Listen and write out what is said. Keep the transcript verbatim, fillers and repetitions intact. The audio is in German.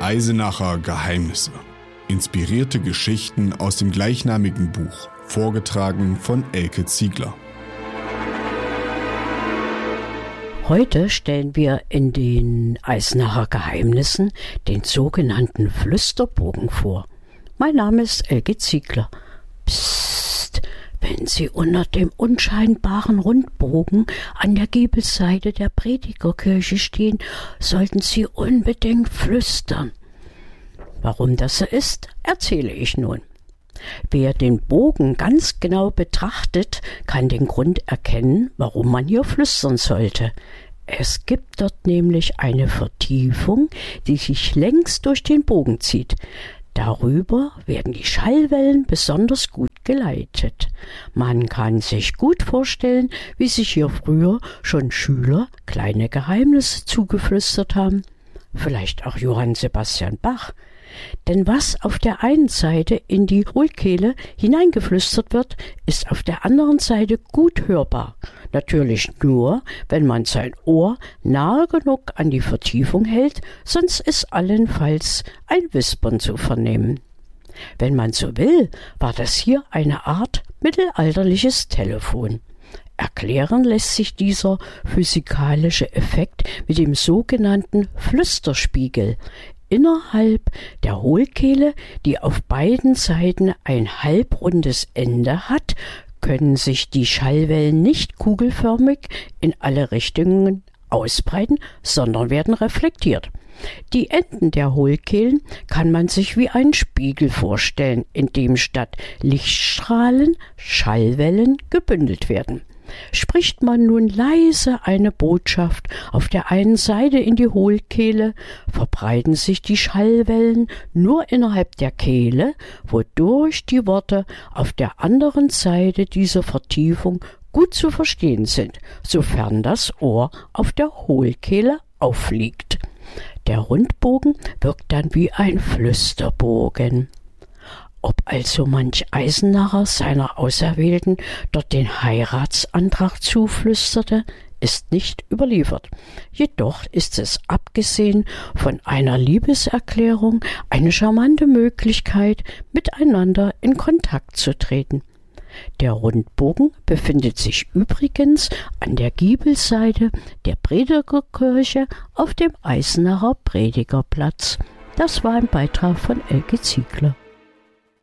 Eisenacher Geheimnisse. Inspirierte Geschichten aus dem gleichnamigen Buch, vorgetragen von Elke Ziegler. Heute stellen wir in den Eisenacher Geheimnissen den sogenannten Flüsterbogen vor. Mein Name ist Elke Ziegler. Psst, wenn Sie unter dem unscheinbaren Rundbogen an der Giebelseite der Predigerkirche stehen, sollten Sie unbedingt flüstern. Warum das so ist, erzähle ich nun. Wer den Bogen ganz genau betrachtet, kann den Grund erkennen, warum man hier flüstern sollte. Es gibt dort nämlich eine Vertiefung, die sich längs durch den Bogen zieht. Darüber werden die Schallwellen besonders gut geleitet. Man kann sich gut vorstellen, wie sich hier früher schon Schüler kleine Geheimnisse zugeflüstert haben. Vielleicht auch Johann Sebastian Bach. Denn was auf der einen Seite in die Hohlkehle hineingeflüstert wird, ist auf der anderen Seite gut hörbar. Natürlich nur, wenn man sein Ohr nahe genug an die Vertiefung hält, sonst ist allenfalls ein Wispern zu vernehmen. Wenn man so will, war das hier eine Art mittelalterliches Telefon. Erklären lässt sich dieser physikalische Effekt mit dem sogenannten Flüsterspiegel. Innerhalb der Hohlkehle, die auf beiden Seiten ein halbrundes Ende hat, können sich die Schallwellen nicht kugelförmig in alle Richtungen ausbreiten, sondern werden reflektiert. Die Enden der Hohlkehlen kann man sich wie einen Spiegel vorstellen, in dem statt Lichtstrahlen Schallwellen gebündelt werden. Spricht man nun leise eine Botschaft auf der einen Seite in die Hohlkehle, verbreiten sich die Schallwellen nur innerhalb der Kehle, wodurch die Worte auf der anderen Seite dieser Vertiefung gut zu verstehen sind, sofern das Ohr auf der Hohlkehle aufliegt. Der Rundbogen wirkt dann wie ein Flüsterbogen. Ob also manch Eisenacher seiner Auserwählten dort den Heiratsantrag zuflüsterte, ist nicht überliefert. Jedoch ist es abgesehen von einer Liebeserklärung eine charmante Möglichkeit, miteinander in Kontakt zu treten. Der Rundbogen befindet sich übrigens an der Giebelseite der Predigerkirche auf dem Eisenacher Predigerplatz. Das war ein Beitrag von Elke Ziegler.